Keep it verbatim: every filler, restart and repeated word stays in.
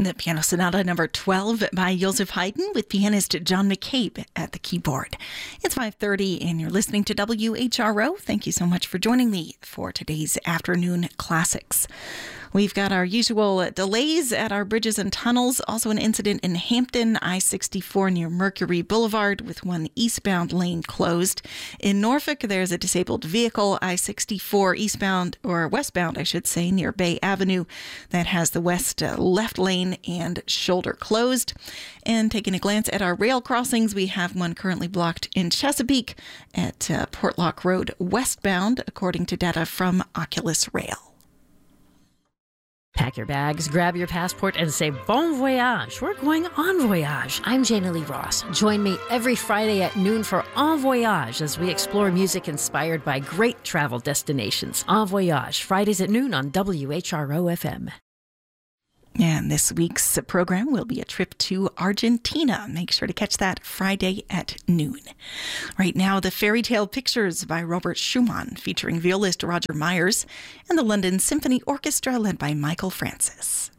The Piano Sonata number twelve by Joseph Haydn with pianist John McCabe at the keyboard. It's five thirty and you're listening to W H R O. Thank you so much for joining me for today's afternoon classics. We've got our usual delays at our bridges and tunnels. Also an incident in Hampton, I sixty-four near Mercury Boulevard with one eastbound lane closed. In Norfolk, there's a disabled vehicle, I sixty-four eastbound, or westbound, I should say, near Bay Avenue that has the west uh, left lane and shoulder closed. And taking a glance at our rail crossings, we have one currently blocked in Chesapeake at uh, Portlock Road westbound, according to data from Oculus Rail. Pack your bags, grab your passport, and say bon voyage. We're going en voyage. I'm Jana Lee Ross. Join me every Friday at noon for En Voyage as we explore music inspired by great travel destinations. En Voyage, Fridays at noon on W H R O F M. And this week's program will be a trip to Argentina. Make sure to catch that Friday at noon. Right now, the Fairy Tale Pictures by Robert Schumann, featuring violist Roger Myers, and the London Symphony Orchestra led by Michael Francis.